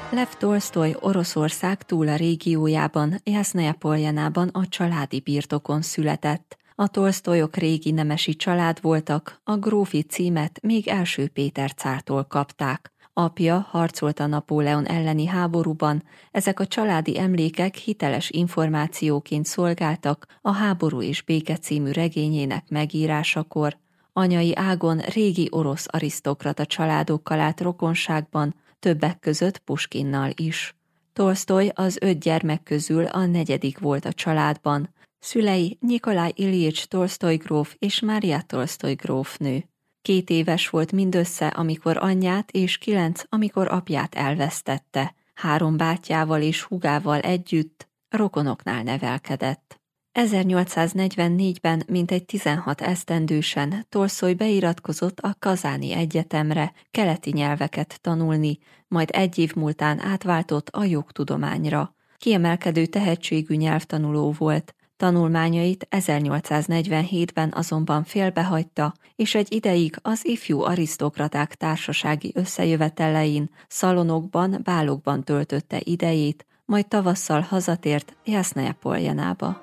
Lev Tolsztoj Oroszország Túla régiójában, Jasnaja Poljanában a családi birtokon született. A Tolsztojok régi nemesi család voltak, a grófi címet még első Péter cártól kapták. Apja harcolt a Napóleon elleni háborúban, ezek a családi emlékek hiteles információként szolgáltak a Háború és béke című regényének megírásakor. Anyai ágon régi orosz arisztokrata családokkal állt rokonságban, többek között Puskinnal is. Tolsztoj az 5 gyermek közül a 4. volt a családban. Szülei Nyikolaj Iljics Tolsztoj gróf és Mária Tolsztoj grófnő. 2 éves volt mindössze, amikor anyját, és 9, amikor apját elvesztette. 3 bátyjával és húgával együtt rokonoknál nevelkedett. 1844-ben mintegy 16 esztendősen Tolsztoj beiratkozott a Kazáni Egyetemre keleti nyelveket tanulni, majd 1 év múltán átváltott a jogtudományra. Kiemelkedő tehetségű nyelvtanuló volt. Tanulmányait 1847-ben azonban félbehagyta, és egy ideig az ifjú arisztokraták társasági összejövetelein, szalonokban, bálokban töltötte idejét, majd tavasszal hazatért Jasnaja Poljanába.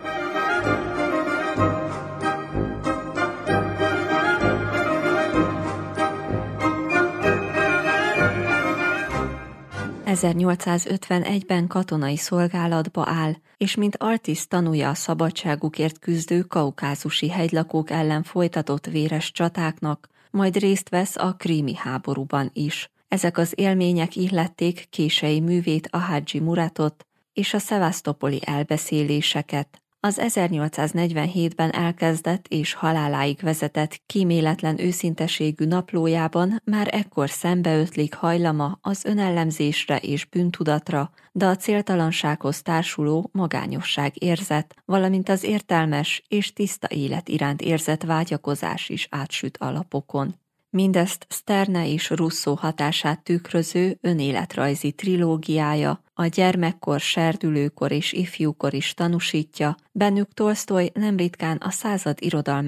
...1851-ben katonai szolgálatba áll, és mint altiszt tanúja a szabadságukért küzdő kaukázusi hegylakók ellen folytatott véres csatáknak, majd részt vesz a krími háborúban is. Ezek az élmények illették kései művét, a Hadzsi Muratot és a szevasztopoli elbeszéléseket. Az 1847-ben elkezdett és haláláig vezetett kíméletlen őszinteségű naplójában már ekkor szembeötlik hajlama az önellemzésre és bűntudatra, de a céltalansághoz társuló magányosság érzet, valamint az értelmes és tiszta élet iránt érzett vágyakozás is átsüt a lapokon. Mindezt Sterne és Rousseau hatását tükröző önéletrajzi trilógiája, a gyermekkor, serdülőkor és ifjúkor is tanúsítja, bennük Tolsztoj nem ritkán a század irodalmának